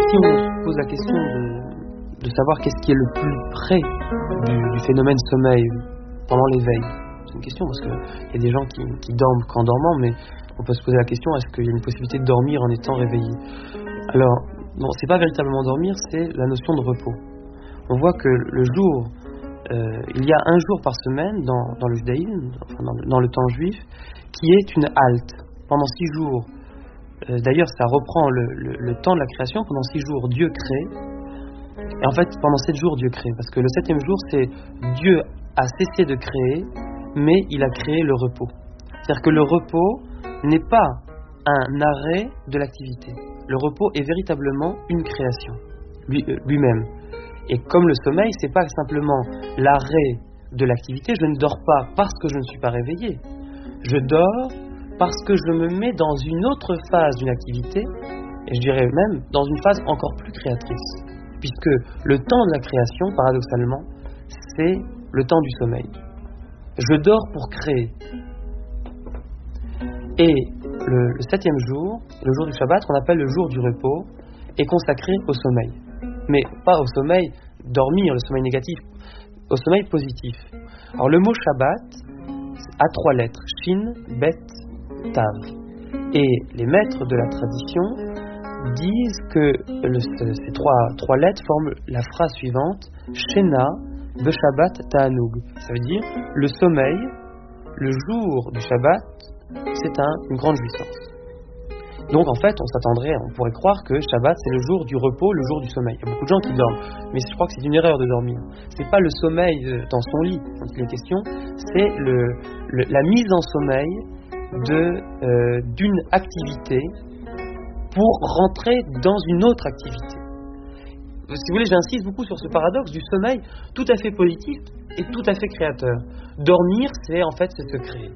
si on se pose la question de savoir qu'est-ce qui est le plus près du phénomène sommeil pendant l'éveil, c'est une question parce qu'il y a des gens qui dorment qu'en dormant, mais on peut se poser la question, est-ce qu'il y a une possibilité de dormir en étant réveillé? Alors, non, c'est pas véritablement dormir, c'est la notion de repos. On voit que le jour, il y a un jour par semaine dans le judaïsme, enfin dans le temps juif, qui est une halte. Pendant 6 jours, d'ailleurs ça reprend le temps de la création, pendant 6 jours Dieu crée, et en fait pendant 7 jours Dieu crée, parce que le 7e jour c'est Dieu a cessé de créer, mais il a créé le repos. C'est-à-dire que le repos n'est pas un arrêt de l'activité. Le repos est véritablement une création, lui-même. Et comme le sommeil, c'est pas simplement l'arrêt de l'activité, je ne dors pas parce que je ne suis pas réveillé. Je dors parce que je me mets dans une autre phase d'une activité, et je dirais même dans une phase encore plus créatrice. Puisque le temps de la création, paradoxalement, c'est le temps du sommeil. Je dors pour créer. Et le 7e jour, le jour du Shabbat, qu'on appelle le jour du repos, est consacré au sommeil. Mais pas au sommeil dormir, le sommeil négatif, au sommeil positif. Alors le mot Shabbat a 3 lettres, Shin, Bet, Tav. Et les maîtres de la tradition disent que ces trois lettres forment la phrase suivante, Shena, Beshabbat, Ta'anug. Ça veut dire, le sommeil, le jour du Shabbat, c'est une grande jouissance. Donc en fait, on pourrait croire que Shabbat c'est le jour du repos, le jour du sommeil. Il y a beaucoup de gens qui dorment, mais je crois que c'est une erreur de dormir. C'est pas le sommeil dans son lit dont il est question, c'est la mise en sommeil d'une activité pour rentrer dans une autre activité. Si vous voulez, j'insiste beaucoup sur ce paradoxe du sommeil tout à fait positif et tout à fait créateur. Dormir, c'est se créer.